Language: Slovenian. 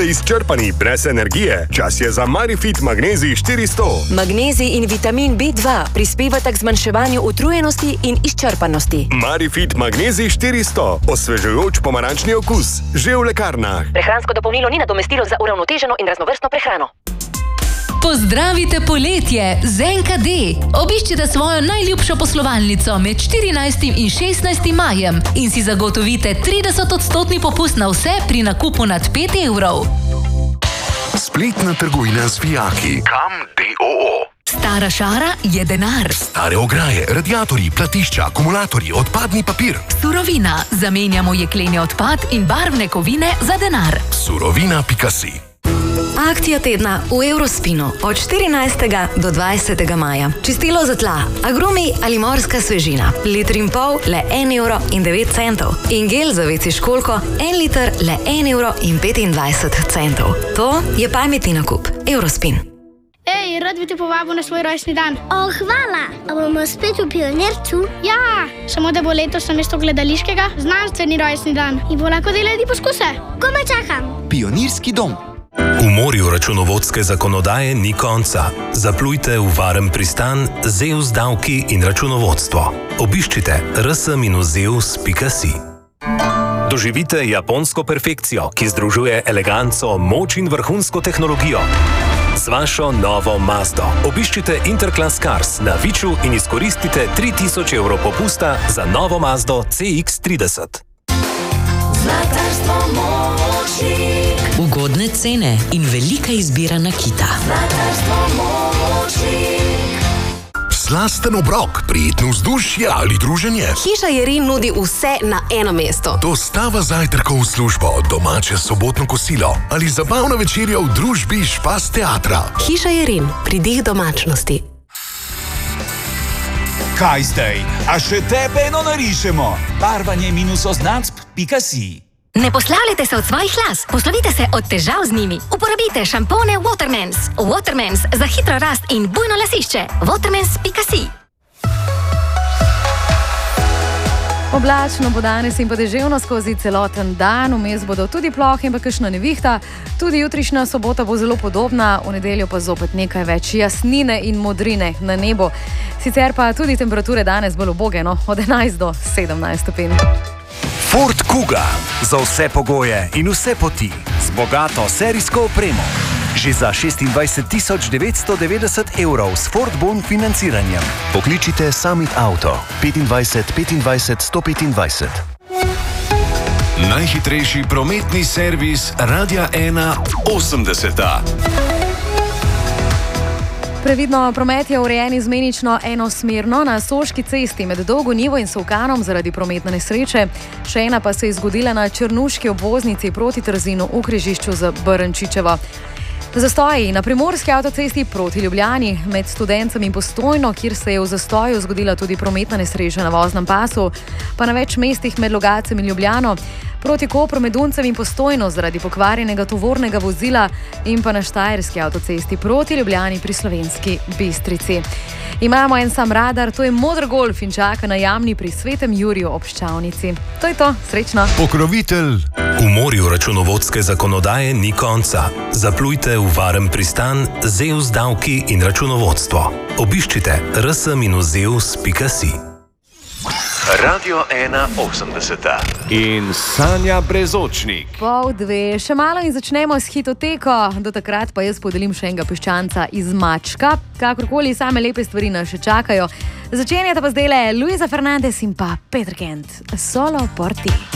Ste izčrpani, brez energije? Čas je za Marifit Magnezij 400. Magnezij in vitamin B2 prispevata k zmanjševanju utrujenosti in izčrpanosti. Marifit Magnezij 400. Osvežujoč pomarančni okus. Že v lekarnah. Prehransko dopolnilo ni nadomestilo za uravnoteženo in raznovrstno prehrano. Pozdravite poletje z NKD. Obiščite svojo najljubšo poslovalnico med 14. in 16. majem in si zagotovite 30% popust na vse pri nakupu nad 5 evrov. Spletna trgovina z vijaki. Kam DOO. Stara šara je denar. Stare ograje, radiatorji, platišča, akumulatorji, odpadni papir. Surovina. Zamenjamo jekleni odpad in barvne kovine za denar. Surovina.si. Akcija tedna v Eurospinu od 14. do 20. maja. Čistilo za tla, agrumi ali morska svežina. 1,5 litra le 1,09 €. In gel za WC školjko 1 liter le 1,25 €. To je pametni nakup. Eurospin. Ej, rad bi te povabil na svoj rojstni dan. Hvala. A bomo spet v Pionircu? Ja, samo da bo letos namesto gledališkega znanstveni rojstni dan. In bo lahko delali poskuse. Komaj čakam. Pionirski dom. V morju računovodske zakonodaje ni konca. Zaplujte v varen pristan ZEUS davki in računovodstvo. Obiščite rs-zeus.si. Doživite japonsko perfekcijo, ki združuje eleganco, moč in vrhunsko tehnologijo. Z vašo novo Mazdo. Obiščite Interclass Cars na Viču in izkoristite 3000 € popusta za novo Mazdo CX-30. Zlatarstvo Močnik. Ugodne cene in velika izbira nakita. Zlatarstvo Močnik. Slasten obrok, prijetno vzdušje ali druženje. Hiša Jerin nudi vse na eno mesto. Dostava zajtrkov v službo, domače sobotno kosilo ali zabavna večerja v družbi Špas teatra. Hiša Jerin, pridih domačnosti. Kaj zdaj? A še tebe eno narišemo? barvanje-oznacb.si. Ne poslavljajte se od svojih las, poslovite se od težav z njimi. Uporabite šampone Watermans. Watermans za hitro rast in bujno lasišče. Watermans.si. Oblačno bo danes in pa deževno skozi celoten dan, vmes bodo tudi plohe in pa kakšna nevihta. Tudi jutrišnja sobota bo zelo podobna, v nedeljo pa zopet nekaj več jasnine in modrine na nebu. Sicer pa tudi temperature danes bolj uboge, od 11 do 17 stopinj. Ford Kuga. Za vse pogoje in vse poti. Z bogato serijsko opremo. Že za 26.990 € s Ford Bon financiranjem. Pokličite Summit Auto 25 25 125. Najhitrejši prometni servis Radia 1 80. Previdno, promet je urejen izmenično enosmerno na Soški cesti med Dolgo Njivo in Solkanom zaradi prometne nesreče. Še ena pa se je zgodila na Črnuški obvoznici proti Trzinu v križišču za Brnčičevo. Zastoji na primorski avtocesti proti Ljubljani med Studencem in Postojno, kjer se je v zastoju zgodila tudi prometna nesreča na voznem pasu, pa na več mestih med Logatcem in Ljubljano, proti Kopru med Uncem in Postojno zaradi pokvarjenega tovornega vozila in pa na Štajerski avtocesti proti Ljubljani pri Slovenski Bistrici. Imamo en sam radar, to je Modr Golf in čaka na Jamni pri Svetem Juriju ob Ščavnici. To je to, srečno. Pokrovitelj. V morju računovodske zakonodaje ni konca. Zaplujte v varen pristan ZEUS davki in računovodstvo. Obiščite rs-zeus.si. Radio 1 80. In Sanja Brezočnik. 1:30, še malo in začnemo s hitoteko. Do takrat pa jaz podelim še enega piščanca iz Mačka. Kakorkoli, same lepe stvari nas še čakajo. Začenjata pa zdajle Luisa Fernandez in pa Peter Kent. Solo por ti.